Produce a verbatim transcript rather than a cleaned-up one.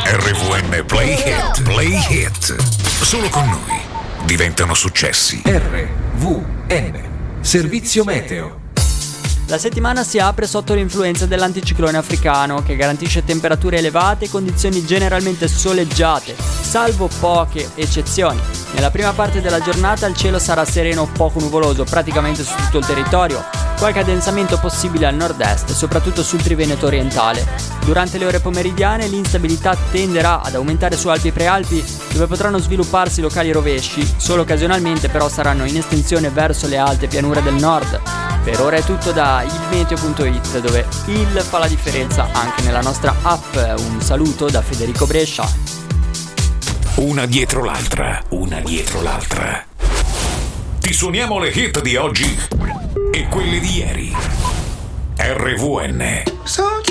R V N Play Hit, Play Hit. Solo con noi diventano successi. R V N, servizio meteo. La settimana si apre sotto l'influenza dell'anticiclone africano, che garantisce temperature elevate e condizioni generalmente soleggiate, salvo poche eccezioni. Nella prima parte della giornata il cielo sarà sereno o poco nuvoloso praticamente su tutto il territorio, qualche addensamento possibile al nord-est, soprattutto sul Triveneto orientale. Durante le ore pomeridiane l'instabilità tenderà ad aumentare su Alpi e Prealpi, dove potranno svilupparsi locali rovesci, solo occasionalmente però saranno in estensione verso le alte pianure del nord. Per ora è tutto da ilmeteo punto it, dove il fa la differenza anche nella nostra app. Un saluto da Federico Brescia. Una dietro l'altra, una dietro l'altra. Ti suoniamo le hit di oggi e quelle di ieri. R V N. So